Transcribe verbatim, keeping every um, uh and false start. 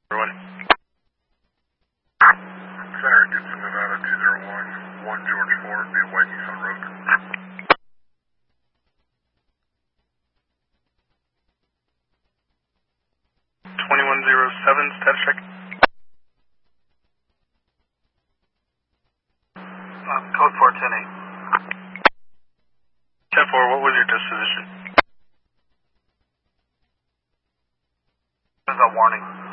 Everyone. Center, Gibson, Nevada, two zero one, one George Ford, via White Nissan Road. twenty-one oh seven, status check. Uh, code four ten eight. ten four, what was your disposition? There's a warning.